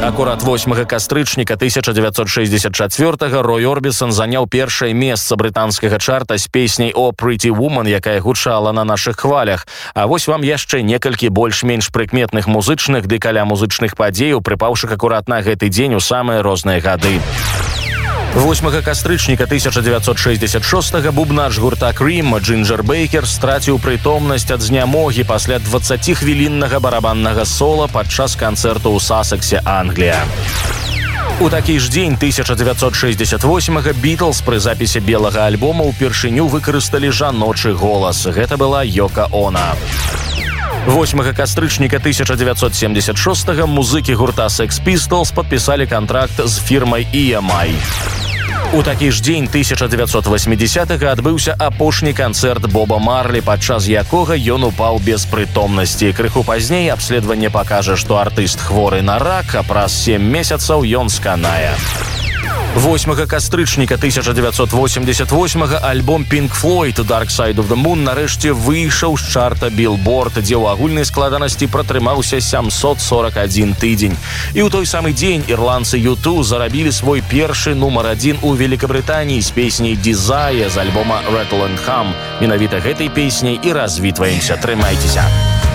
Акурат 8 кастрычніка 1964-го Рой Орбісон заняў першае месца брытанскага чарта з песняй «О Pretty Woman», якая гучала на нашых хвалях. А вось вам яшчэ некалькі больш-менш прыкметных музычных ды каля музычных падзеяў, прыпаўшых акурат на гэты дзень у самыя розныя гады. 8 кастрычніка 1966-го бубнач гурта Cream Джинджер Бейкер страціў прытомнасць ад знямогі пасля 20-хвіліннага барабаннага сола падчас канцэрту ў Сассексе, Англія. У такі ж дзень 1968-го Бітлз пры запісе белага альбома ўпершыню выкарысталі жаночы голас. Гэта была Йока Оно. 8 кастрычніка 1976-го музыкі гурта Sex Pistols падпісалі кантракт з фірмай EMI. У такі ж дзень 1980-го адбыўся апошні канцэрт Боба Марлі, падчас якога ён упаў без прытомнасці. Крыху пазней абследаванне пакажа, што артыст хворы на рак, а праз 7 месяцаў ён сканае. 8 кастрычніка 1988-го альбом Pink Floyd «Dark Side of the Moon» нарэшце выйшаў з чарта Billboard, дзе ў агульнай складанасці пратрымаўся 741 тыдзень. І ў той самы дзень ірландцы U2 зарабілі свой першы нумар 1 у Великабрытаніі з песняй «Desire» з альбома «Rattle and Hum». Менавіта гэтай песняй і развітваемся. Трымайцеся!